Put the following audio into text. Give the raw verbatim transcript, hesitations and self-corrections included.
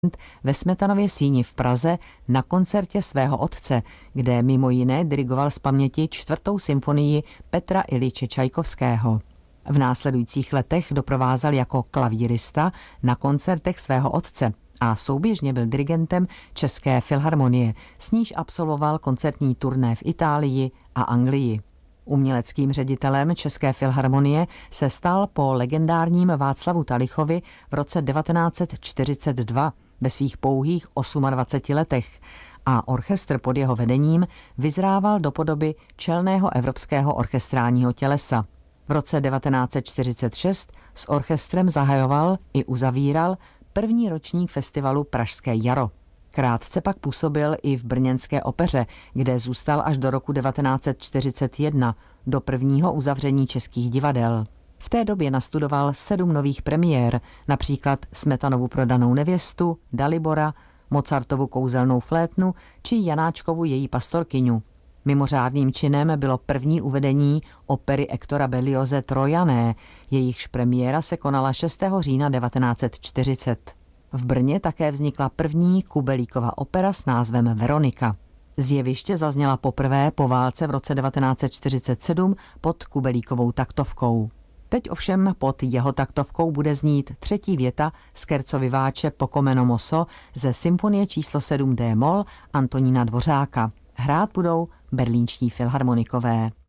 ve Smetanově síni v Praze na koncertě svého otce, kde mimo jiné dirigoval z paměti čtvrtou symfonii Petra Iljiče Čajkovského. V následujících letech doprovázel jako klavírista na koncertech svého otce a souběžně byl dirigentem České filharmonie, s níž absolvoval koncertní turné v Itálii a Anglii. Uměleckým ředitelem České filharmonie se stal po legendárním Václavu Talichovi v roce devatenáct set čtyřicet dva ve svých pouhých dvaceti osmi letech a orchestr pod jeho vedením vyzrával do podoby čelného evropského orchestrálního tělesa. V roce devatenáct set čtyřicet šest s orchestrem zahajoval i uzavíral první ročník festivalu Pražské jaro. Krátce pak působil i v brněnské opeře, kde zůstal až do roku devatenáct set čtyřicet jedna, do prvního uzavření českých divadel. V té době nastudoval sedm nových premiér, například Smetanovu Prodanou nevěstu, Dalibora, Mozartovu Kouzelnou flétnu či Janáčkovu Její pastorkyňu. Mimořádným činem bylo první uvedení opery Hectora Berlioze Trojané, jejichž premiéra se konala šestého října devatenáct set čtyřicet. V Brně také vznikla první Kubelíkova opera s názvem Veronika. Z jeviště zazněla poprvé po válce v roce devatenáct set čtyřicet sedm pod Kubelíkovou taktovkou. Teď ovšem pod jeho taktovkou bude znít třetí věta Scherzo vivace Poco meno mosso ze symfonie číslo sedm D moll Antonína Dvořáka. Hrát budou berlínští filharmonikové.